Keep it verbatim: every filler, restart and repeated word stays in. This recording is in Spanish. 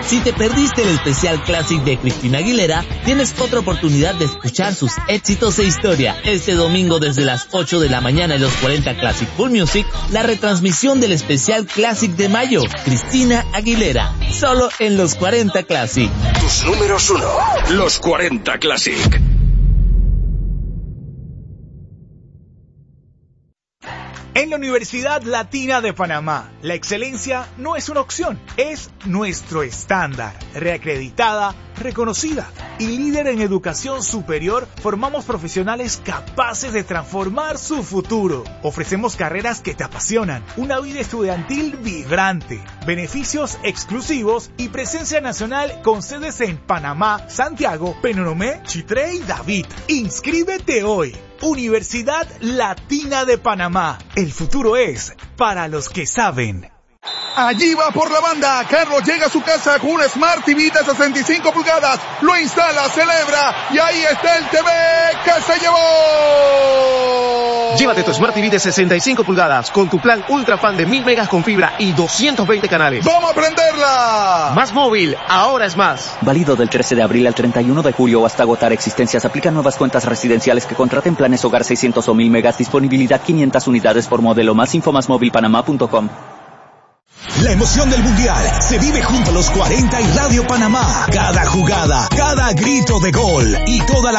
Si te perdiste el especial Classic de Cristina Aguilera, tienes otra oportunidad de escuchar sus éxitos e historia. Este domingo desde las ocho de la mañana en los cuarenta Classic Full Music, la retransmisión del especial Classic de mayo, Cristina Aguilera, solo en los cuarenta Classic. Tus números uno, los cuarenta Classic. En la Universidad Latina de Panamá, la excelencia no es una opción, es nuestro estándar. Reacreditada, reconocida y líder en educación superior, formamos profesionales capaces de transformar su futuro. Ofrecemos carreras que te apasionan, una vida estudiantil vibrante, beneficios exclusivos y presencia nacional con sedes en Panamá, Santiago, Penonomé, Chitré y David. Inscríbete hoy. Universidad Latina de Panamá. El futuro es para los que saben. Allí va por la banda. Carlos llega a su casa con un Smart T V de sesenta y cinco pulgadas. Lo instala, celebra y ahí está el T V que se llevó. Llévate tu Smart T V de sesenta y cinco pulgadas con tu plan Ultra Fan de mil megas con fibra y doscientos veinte canales. ¡Vamos a prenderla! Más móvil, ahora es más. Válido del trece de abril al treinta y uno de julio o hasta agotar existencias. Aplican nuevas cuentas residenciales que contraten planes hogar seiscientos o mil megas. Disponibilidad quinientas unidades por modelo. Más info más móvil panamá punto com. La emoción del Mundial se vive junto a los cuarenta y Radio Panamá. Cada jugada, cada grito de gol y toda la